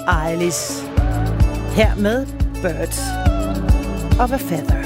Eilish. Her med Birds of a Feather.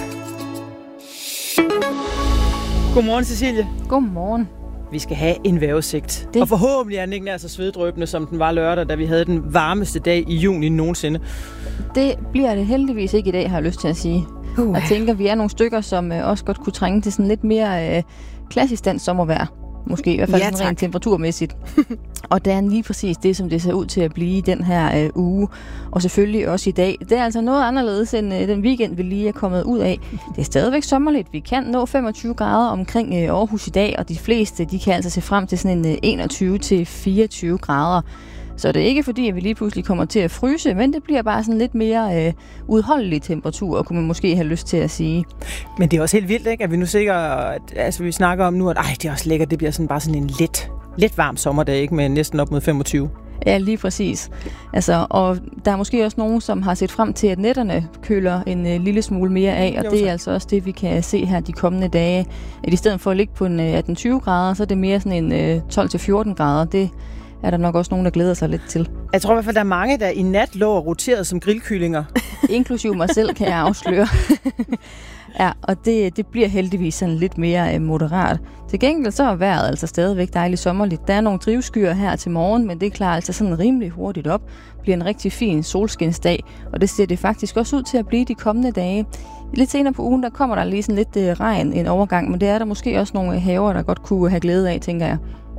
Godmorgen, Cecilie. Godmorgen. Vi skal have en vejrudsigt. Og forhåbentlig er den ikke nær så sveddrøbende, som den var lørdag, da vi havde den varmeste dag i juni nogensinde. Det bliver det heldigvis ikke i dag, har jeg lyst til at sige. Jeg tænker, vi er nogle stykker, som også godt kunne trænge til sådan lidt mere klassisk dansk sommervejr. Måske i hvert fald sådan rent temperaturmæssigt. Og det er lige præcis det, som det ser ud til at blive den her uge. Og selvfølgelig også i dag. Det er altså noget anderledes end den weekend, vi lige er kommet ud af. Det er stadigvæk sommerligt. Vi kan nå 25 grader omkring Aarhus i dag, og de fleste de kan altså se frem til sådan en 21-24 grader. Så det er ikke fordi, at vi lige pludselig kommer til at fryse, men det bliver bare sådan lidt mere udholdelig temperatur, kunne man måske have lyst til at sige. Men det er også helt vildt, ikke? At vi nu sikkert, vi snakker om nu, at det er også lækkert, det bliver sådan bare sådan en let varm sommerdag, ikke? Med næsten op mod 25. Ja, lige præcis. Altså, og der er måske også nogen, som har set frem til, at nætterne køler en lille smule mere af, og det er altså også det, vi kan se her de kommende dage. At i stedet for at ligge på en 18-20 grader, så er det mere sådan en 12-14 grader. Det er der nok også nogen, der glæder sig lidt til. Jeg tror i hvert fald, der er mange, der i nat lå og roteret som grillkyllinger. Inklusiv mig selv, kan jeg afsløre. Ja, og det bliver heldigvis sådan lidt mere moderat. Til gengæld så er vejret altså stadigvæk dejligt sommerligt. Der er nogle drivskyer her til morgen, men det klarer altså sådan rimelig hurtigt op. Det bliver en rigtig fin solskinsdag, og det ser det faktisk også ud til at blive de kommende dage. Lidt senere på ugen, der kommer der lige sådan lidt regn en overgang, men det er der måske også nogle haver, der godt kunne have glæde af, tænker jeg.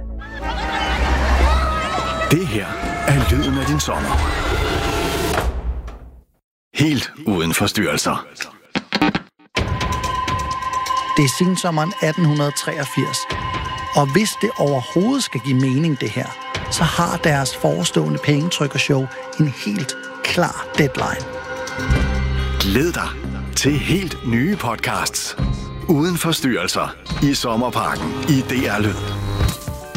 Det her er lyden af din sommer. Helt uden forstyrrelser. Det er sensommeren 1883. Og hvis det overhovedet skal give mening, det her, så har deres forestående pengetrykkershow en helt klar deadline. Glæd dig til helt nye podcasts. Uden forstyrrelser i Sommerparken i DR Lyd.